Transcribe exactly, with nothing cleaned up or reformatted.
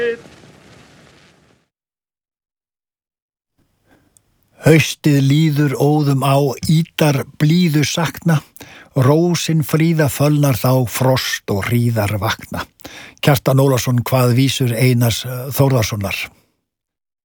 Haustið líður óðum á ítar blíðu sakna, rósin fríða fölnar þá frost og hríðar vakna. Kjartan Ólafsson kvað vísur Einars Þórðarsonar.